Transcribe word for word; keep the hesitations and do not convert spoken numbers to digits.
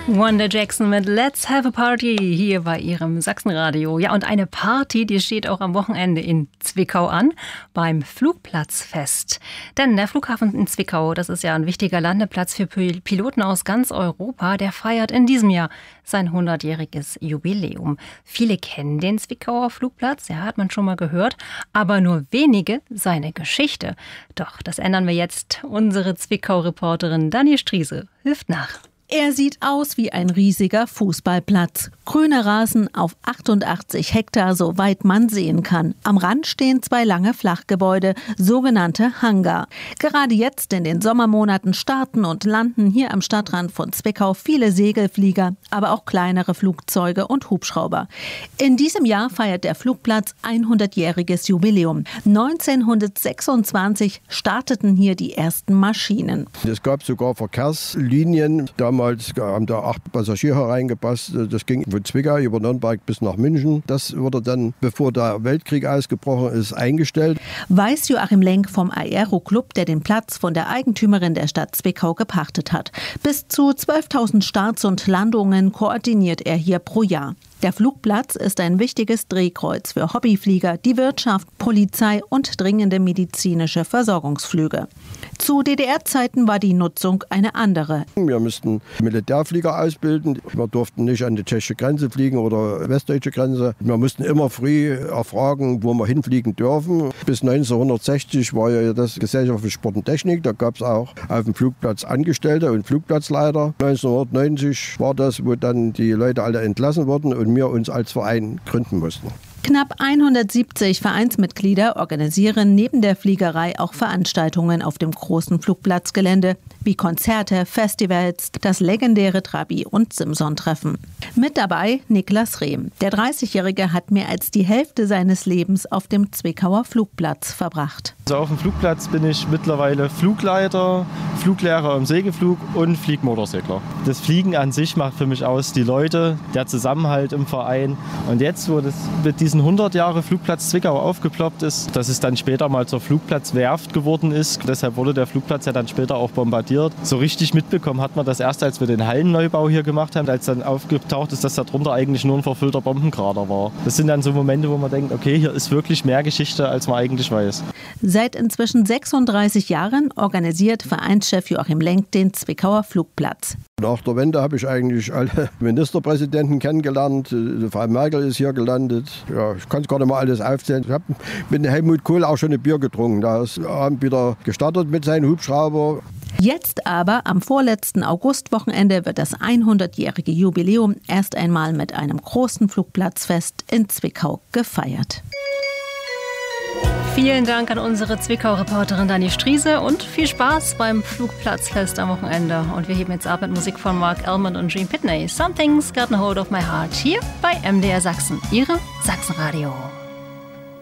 Wanda Jackson mit Let's Have a Party hier bei ihrem Sachsenradio. Ja, und eine Party, die steht auch am Wochenende in Zwickau an, beim Flugplatzfest. Denn der Flughafen in Zwickau, das ist ja ein wichtiger Landeplatz für Piloten aus ganz Europa, der feiert in diesem Jahr sein hundertjähriges Jubiläum. Viele kennen den Zwickauer Flugplatz, ja, hat man schon mal gehört, aber nur wenige seine Geschichte. Doch, das ändern wir jetzt. Unsere Zwickau-Reporterin Dani Striese hilft nach. Er sieht aus wie ein riesiger Fußballplatz. Grüne Rasen auf achtundachtzig Hektar, soweit man sehen kann. Am Rand stehen zwei lange Flachgebäude, sogenannte Hangar. Gerade jetzt in den Sommermonaten starten und landen hier am Stadtrand von Zwickau viele Segelflieger, aber auch kleinere Flugzeuge und Hubschrauber. In diesem Jahr feiert der Flugplatz hundertjähriges Jubiläum. neunzehnhundertsechsundzwanzig starteten hier die ersten Maschinen. Es gab sogar Verkehrslinien. Damals haben da acht Passagiere reingepasst. Das ging von Zwickau über Nürnberg bis nach München. Das wurde dann, bevor der Weltkrieg ausgebrochen ist, eingestellt. Weiß Joachim Lenk vom Aero-Club, der den Platz von der Eigentümerin der Stadt Zwickau gepachtet hat. Bis zu zwölftausend Starts und Landungen koordiniert er hier pro Jahr. Der Flugplatz ist ein wichtiges Drehkreuz für Hobbyflieger, die Wirtschaft, Polizei und dringende medizinische Versorgungsflüge. Zu D D R-Zeiten war die Nutzung eine andere. Wir mussten Militärflieger ausbilden. Wir durften nicht an die tschechische Grenze fliegen oder westdeutsche Grenze. Wir mussten immer früh erfragen, wo wir hinfliegen dürfen. Bis neunzehnhundertsechzig war ja das Gesellschaft für Sport und Technik. Da gab es auch auf dem Flugplatz Angestellte und Flugplatzleiter. neunzehnhundertneunzig war das, wo dann die Leute alle entlassen wurden und wir uns als Verein gründen mussten. Knapp hundertsiebzig Vereinsmitglieder organisieren neben der Fliegerei auch Veranstaltungen auf dem großen Flugplatzgelände, wie Konzerte, Festivals, das legendäre Trabi- und Simson-Treffen. Mit dabei Niklas Rehm. Der dreißigjährige hat mehr als die Hälfte seines Lebens auf dem Zwickauer Flugplatz verbracht. Also auf dem Flugplatz bin ich mittlerweile Flugleiter, Fluglehrer im Segelflug und Fliegmotorsegler. Das Fliegen an sich macht für mich aus die Leute, der Zusammenhalt im Verein. Und jetzt, wo das mit diesen hundert Jahre Flugplatz Zwickau aufgeploppt ist, dass es dann später mal zur Flugplatzwerft geworden ist. Deshalb wurde der Flugplatz ja dann später auch bombardiert. So richtig mitbekommen hat man das erst, als wir den Hallenneubau hier gemacht haben, als dann aufgetaucht ist, dass darunter eigentlich nur ein verfüllter Bombenkrater war. Das sind dann so Momente, wo man denkt, okay, hier ist wirklich mehr Geschichte, als man eigentlich weiß. Seit inzwischen sechsunddreißig Jahren organisiert Vereinschef Joachim Lenk den Zwickauer Flugplatz. Nach der Wende habe ich eigentlich alle Ministerpräsidenten kennengelernt. Frau Merkel ist hier gelandet. Ja, ich kann es gar nicht mal alles aufzählen. Ich habe mit Helmut Kohl auch schon ein Bier getrunken. Da ist Abend wieder gestartet mit seinem Hubschrauber. Jetzt aber, am vorletzten Augustwochenende, wird das hundertjährige Jubiläum erst einmal mit einem großen Flugplatzfest in Zwickau gefeiert. Vielen Dank an unsere Zwickau-Reporterin Dani Striese und viel Spaß beim Flugplatzfest am Wochenende. Und wir heben jetzt ab mit Musik von Mark Elman und Gene Pitney. Something's Got a Hold of My Heart hier bei M D R Sachsen, Ihrem Sachsenradio.